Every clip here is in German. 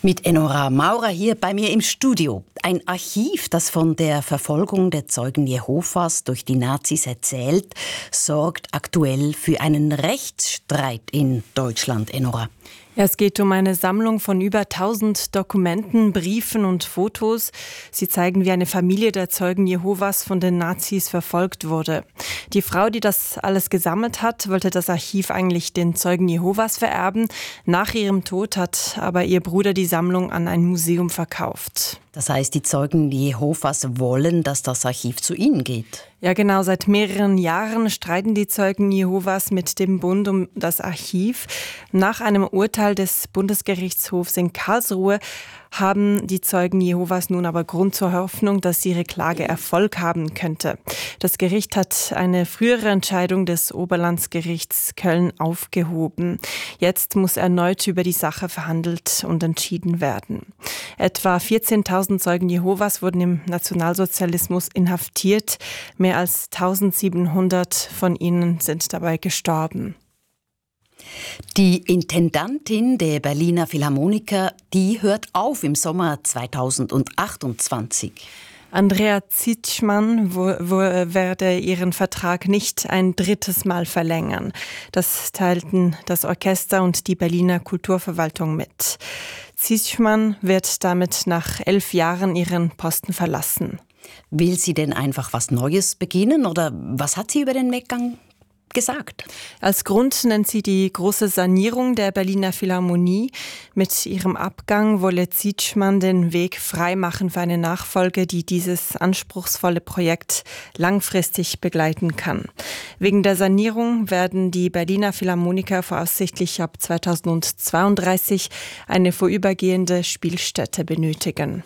Mit Enora Maurer hier bei mir im Studio. Ein Archiv, das von der Verfolgung der Zeugen Jehovas durch die Nazis erzählt, sorgt aktuell für einen Rechtsstreit in Deutschland, Enora. Es geht um eine Sammlung von über 1000 Dokumenten, Briefen und Fotos. Sie zeigen, wie eine Familie der Zeugen Jehovas von den Nazis verfolgt wurde. Die Frau, die das alles gesammelt hat, wollte das Archiv eigentlich den Zeugen Jehovas vererben. Nach ihrem Tod hat aber ihr Bruder die Sammlung an ein Museum verkauft. Das heißt, die Zeugen Jehovas wollen, dass das Archiv zu ihnen geht. Ja, genau. Seit mehreren Jahren streiten die Zeugen Jehovas mit dem Bund um das Archiv. Nach einem Urteil des Bundesgerichtshofs in Karlsruhe haben die Zeugen Jehovas nun aber Grund zur Hoffnung, dass ihre Klage Erfolg haben könnte. Das Gericht hat eine frühere Entscheidung des Oberlandesgerichts Köln aufgehoben. Jetzt muss erneut über die Sache verhandelt und entschieden werden. Etwa 14.000 Zeugen Jehovas wurden im Nationalsozialismus inhaftiert. Mehr als 1700 von ihnen sind dabei gestorben. Die Intendantin der Berliner Philharmoniker, die hört auf im Sommer 2028. Andrea Zitschmann werde ihren Vertrag nicht ein drittes Mal verlängern. Das teilten das Orchester und die Berliner Kulturverwaltung mit. Zitschmann wird damit nach 11 Jahren ihren Posten verlassen. Will sie denn einfach was Neues beginnen oder was hat sie über den Weggang gesagt? Als Grund nennt sie die große Sanierung der Berliner Philharmonie. Mit ihrem Abgang wolle Zitschmann den Weg freimachen für eine Nachfolge, die dieses anspruchsvolle Projekt langfristig begleiten kann. Wegen der Sanierung werden die Berliner Philharmoniker voraussichtlich ab 2032 eine vorübergehende Spielstätte benötigen.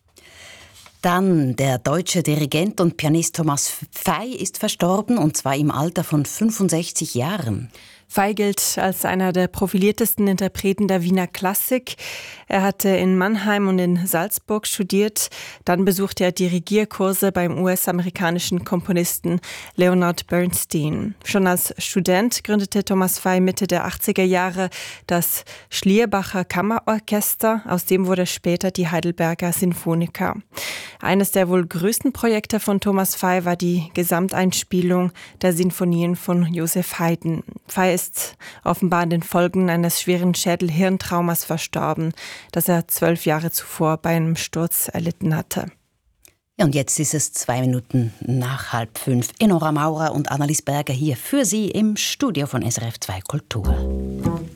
Dann der deutsche Dirigent und Pianist Thomas Pfey ist verstorben, und zwar im Alter von 65 Jahren. Pfey gilt als einer der profiliertesten Interpreten der Wiener Klassik. Er hatte in Mannheim und in Salzburg studiert. Dann besuchte er Dirigierkurse beim US-amerikanischen Komponisten Leonard Bernstein. Schon als Student gründete Thomas Pfey Mitte der 80er Jahre das Schlierbacher Kammerorchester. Aus dem wurde später die Heidelberger Sinfoniker. Eines der wohl größten Projekte von Thomas Pfey war die Gesamteinspielung der Sinfonien von Joseph Haydn. Pfey ist offenbar an den Folgen eines schweren Schädel-Hirntraumas verstorben, das er 12 Jahre zuvor bei einem Sturz erlitten hatte. Ja, und jetzt ist es 2 Minuten nach 4:30. Enora Maurer und Annelies Berger hier für Sie im Studio von SRF 2 Kultur.